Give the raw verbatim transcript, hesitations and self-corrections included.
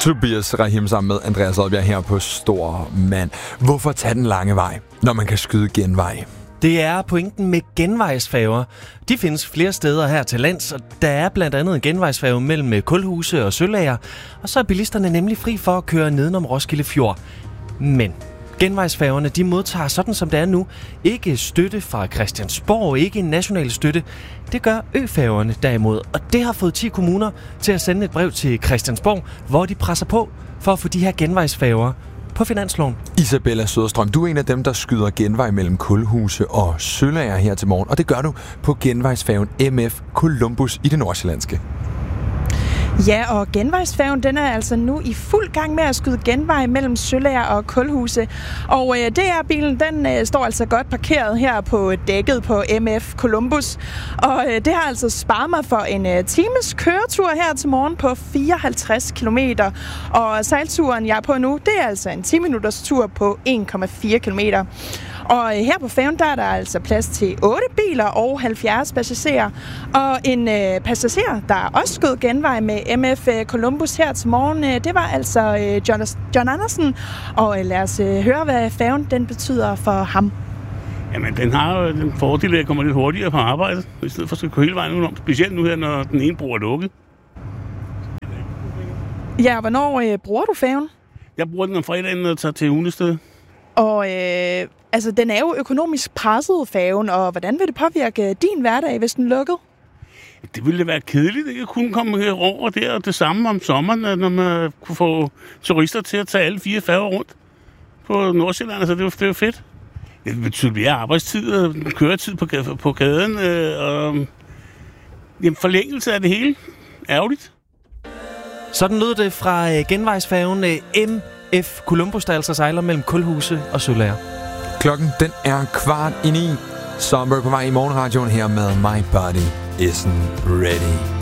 Tobias Rahim sammen med Andreas Oddbjerg her på Stor Mand. Hvorfor tage den lange vej, når man kan skyde genvej? Det er pointen med genvejsfærger. De findes flere steder her til lands, og der er blandt andet en genvejsfærge mellem Kulhuse og Sølager, og så er bilisterne nemlig fri for at køre nedenom Roskilde Fjord. Men genvejsfærgerne, de modtager sådan som det er nu ikke støtte fra Christiansborg, ikke en national støtte. Det gør øfærgerne derimod, og det har fået ti kommuner til at sende et brev til Christiansborg, hvor de presser på for at få de her genvejsfærger på finansloven. Isabella Søderstrøm, du er en af dem, der skyder genvej mellem Kulhuse og Sølager her til morgen, og det gør du på genvejsfærgen M F Columbus i det nordsjællandske. Ja, og genvejsfærgen, den er altså nu i fuld gang med at skyde genvej mellem Sølager og Kulhuse. Og øh, D R-bilen, den øh, står altså godt parkeret her på dækket på M F Columbus. Og øh, det har altså sparet mig for en øh, times køretur her til morgen på fireoghalvtreds kilometer. Og sejlturen, jeg er på nu, det er altså en ti minutters tur på en komma fire kilometer. Og her på færgen, der er der altså plads til otte biler og halvfjerds passagerer. Og en øh, passager, der også skød genvej med M F Columbus her til morgen, øh, det var altså øh, John, John Andersen. Og øh, lad os øh, høre, hvad færgen den betyder for ham. Jamen, den har jo den fordel, at jeg kommer lidt hurtigere på arbejde, i stedet for at skulle køre hele vejen udenom. Specielt nu her, når den ene bro er lukket. Ja, hvornår øh, bruger du færgen? Jeg bruger den om fredagen, når jeg tager til Hundested. Og øh, altså, den er jo økonomisk presset, færgen, og hvordan vil det påvirke din hverdag, hvis den lukkede? Det ville være kedeligt, at jeg kunne komme over der, og det samme om sommeren, når man kunne få turister til at tage alle fire færger rundt på Nordsjælland. Altså, det var, det var fedt. Det betyder mere arbejdstid og køretid på, på gaden, øh, og jamen, forlængelse af det hele. Ærgerligt. Sådan lød det fra øh, genvejsfærgen øh, M F Columbus, der altså sejler mellem Kulhuse og Sølager. Klokken, den er kvart i ni. Sommer på vej i morgenradioen her med My Body Isn't Ready.